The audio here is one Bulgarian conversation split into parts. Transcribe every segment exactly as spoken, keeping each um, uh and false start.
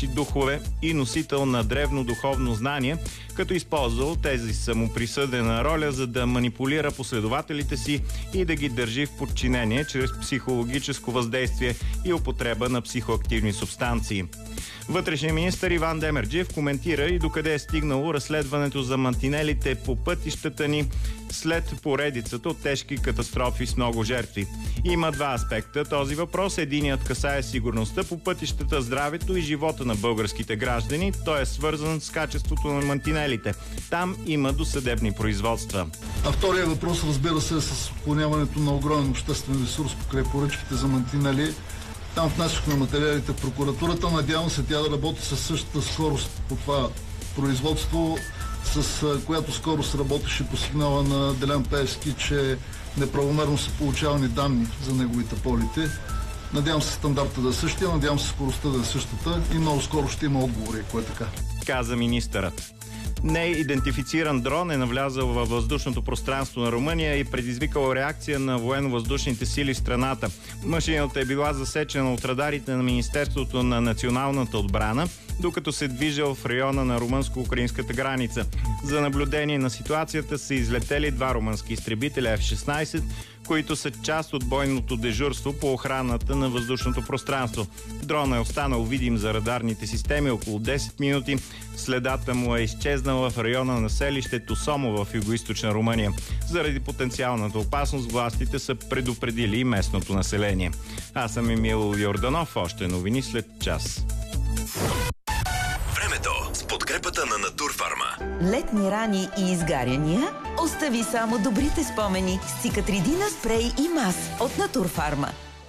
лоши духове и носител на древно духовно знание, като използвал тези самоприсъдена роля, за да манипулира последователите си и да ги държи в подчинение чрез психологическо въздействие и употреба на психоактивни субстанции. Вътрешният министър Иван Демерджиев коментира и докъде е стигнало разследването за мантинелите по пътищата ни след поредицата от тежки катастрофи с много жертви. Има два аспекта този въпрос. Единият касае сигурността по пътищата, здравето и живота на българските граждани. Той е свързан с качеството на мантинелите. Там има досъдебни производства. А втория въпрос, разбира се, е с отклоняването на огромен обществен ресурс покрай поръчките за мантинели. Там внесохме материалите в прокуратурата. Надявам се тя да работи със същата скорост по това производство, с която скорост работеше по сигнала на Делян Пеевски, че неправомерно са получавани данни за неговите полети. Надявам се стандарта да е същия, надявам се скоростта да е същата и много скоро ще има отговори, ако е така. Каза министърът. Неидентифициран дрон е навлязъл във въздушното пространство на Румъния и предизвикал реакция на военно-въздушните сили в страната. Машината е била засечена от радарите на Министерството на националната отбрана, докато се движил в района на румънско-украинската граница. За наблюдение на ситуацията са излетели два румънски изтребителя Еф шестнайсет, които са част от бойното дежурство по охраната на въздушното пространство. Дронът е останал видим за радарните системи около десет минути. Следата му е изчезнала в района на селището Сомо в югоизточна Румъния. Заради потенциалната опасност властите са предупредили и местното население. Аз съм Емил Йорданов. Още новини след час. Времето с подкрепата на Натурфарма. Летни рани и изгаряния? Остави само добрите спомени с Циcatrидина спрей и мас от Натурфарма.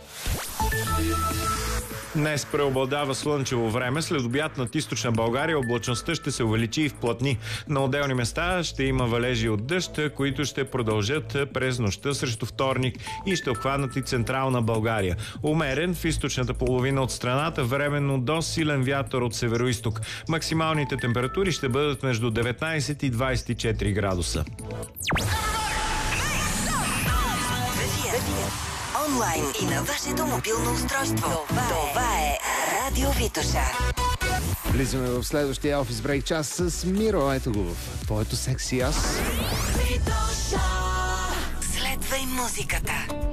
Днес преобладава слънчево време. След обяд над източна България облачността ще се увеличи и вплътни. На отделни места ще има валежи от дъжд, които ще продължат през нощта срещу вторник и ще обхванат и централна България. Умерен в източната половина от страната, временно до силен вятър от североизток. Максималните температури ще бъдат между деветнайсет и двайсет и четири градуса. Онлайн и на вашето мобилно устройство. Това, Това е Радио Витоша. Влизаме в следващия офис брейк час с Миро. Ето го в твоето секси аз. Следвай музиката.